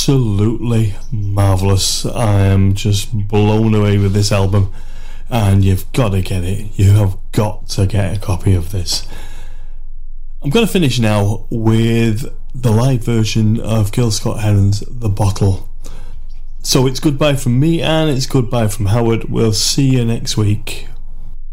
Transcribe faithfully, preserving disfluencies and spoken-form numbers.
absolutely marvellous. I am just blown away with this album, and you've got to get it. You have got to get a copy of this. I'm going to finish now with the live version of Gil Scott-Heron's The Bottle. So it's goodbye from me, and it's goodbye from Howard. We'll see you next week.